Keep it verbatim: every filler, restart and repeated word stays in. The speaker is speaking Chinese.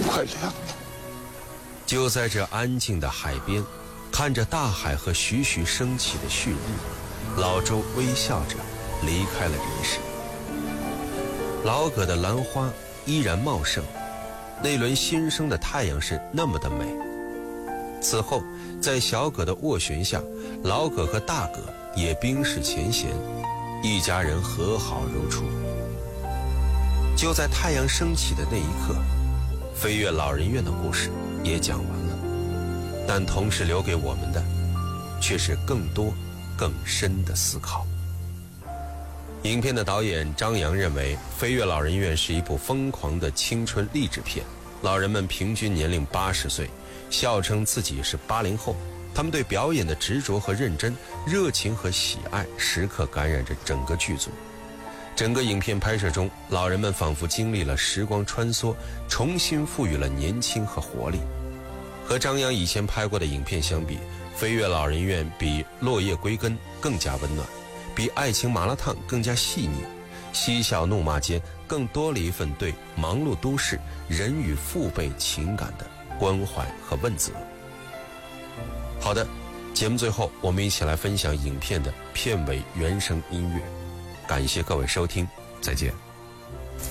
快亮了。 就在这安静的海边，看着大海和徐徐升起的旭日，老周微笑着离开了人世。老葛的兰花依然茂盛，那轮新生的太阳是那么的美。此后，在小葛的斡旋下，老葛和大葛也冰释前嫌，一家人和好如初。就在太阳升起的那一刻，飞跃老人院的故事也讲完了，但同时留给我们的却是更多更深的思考。影片的导演张扬认为，《飞跃老人院》是一部疯狂的青春励志片，老人们平均年龄八十岁，笑称自己是八零后。他们对表演的执着和认真、热情和喜爱，时刻感染着整个剧组。整个影片拍摄中，老人们仿佛经历了时光穿梭，重新赋予了年轻和活力。和张扬以前拍过的影片相比，《飞跃老人院》比《落叶归根》更加温暖，比《爱情麻辣烫》更加细腻，嬉笑怒骂间更多了一份对忙碌都市人与父辈情感的关怀和问责。好的，节目最后我们一起来分享影片的片尾原声音乐。感谢各位收听，再见。